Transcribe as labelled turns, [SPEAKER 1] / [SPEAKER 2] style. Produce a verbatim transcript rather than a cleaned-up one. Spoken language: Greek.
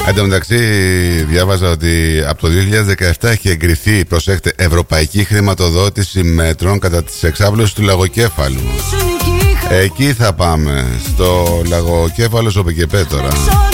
[SPEAKER 1] Εν τω μεταξύ, διάβαζα ότι από το δύο χιλιάδες δεκαεπτά έχει εγκριθεί, προσέχτε, ευρωπαϊκή χρηματοδότηση μέτρων κατά της εξάπλωσης του λαγοκέφαλου. Εκεί θα πάμε, στο λαγοκέφαλο Σοπικεπέ τώρα.